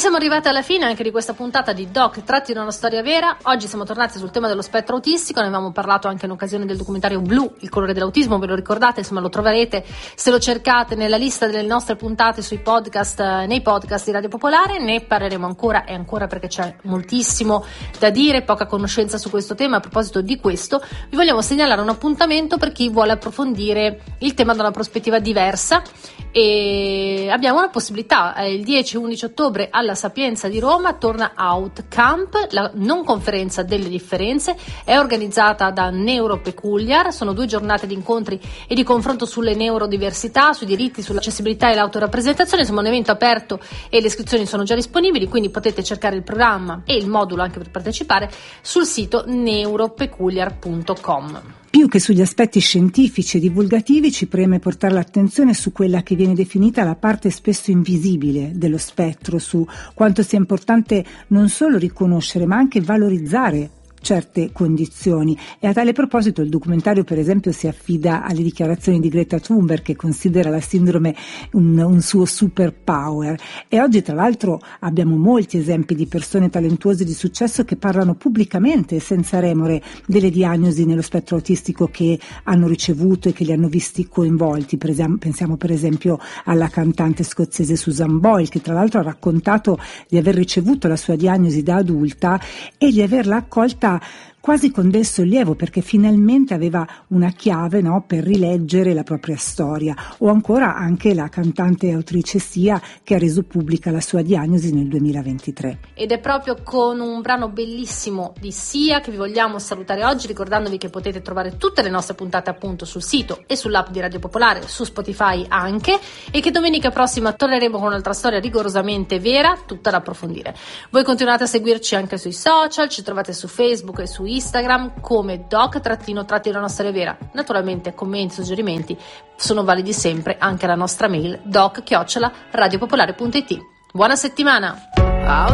siamo arrivati alla fine anche di questa puntata di Doc tratti da una storia vera. Oggi siamo tornati sul tema dello spettro autistico, ne avevamo parlato anche in occasione del documentario Blu, il colore dell'autismo, ve lo ricordate? Insomma, lo troverete se lo cercate nella lista delle nostre puntate sui podcast, nei podcast di Radio Popolare. Ne parleremo ancora e ancora perché c'è moltissimo da dire, poca conoscenza su questo tema. A proposito di questo, vi vogliamo segnalare un appuntamento per chi vuole approfondire il tema da una prospettiva diversa, e abbiamo una possibilità. Il 10-11 ottobre alla Sapienza di Roma torna Outcamp, la non conferenza delle differenze. È organizzata da Neuropeculiar, sono 2 giornate di incontri e di confronto sulle neurodiversità, sui diritti, sull'accessibilità e l'autorappresentazione. Insomma, un evento aperto e le iscrizioni sono già disponibili, quindi potete cercare il programma e il modulo anche per partecipare sul sito neuropeculiar.com. Più che sugli aspetti scientifici e divulgativi ci preme portare l'attenzione su quella che viene definita la parte spesso invisibile dello spettro, su quanto sia importante non solo riconoscere ma anche valorizzare certe condizioni. E a tale proposito il documentario, per esempio, si affida alle dichiarazioni di Greta Thunberg, che considera la sindrome un suo superpower. E oggi, tra l'altro, abbiamo molti esempi di persone talentuose di successo che parlano pubblicamente, senza remore, delle diagnosi nello spettro autistico che hanno ricevuto e che li hanno visti coinvolti. Pensiamo per esempio alla cantante scozzese Susan Boyle, che tra l'altro ha raccontato di aver ricevuto la sua diagnosi da adulta e di averla accolta quasi con del sollievo, perché finalmente aveva una chiave, no, per rileggere la propria storia. O ancora anche la cantante e autrice Sia, che ha reso pubblica la sua diagnosi nel 2023. Ed è proprio con un brano bellissimo di Sia che vi vogliamo salutare oggi, ricordandovi che potete trovare tutte le nostre puntate appunto sul sito e sull'app di Radio Popolare, su Spotify anche, e che domenica prossima torneremo con un'altra storia rigorosamente vera, tutta da approfondire. Voi continuate a seguirci anche sui social, ci trovate su Facebook e su Instagram come tratti da una storia vera. Naturalmente commenti, suggerimenti sono validi sempre, anche alla nostra mail doc@radiopopolare.it. Buona settimana!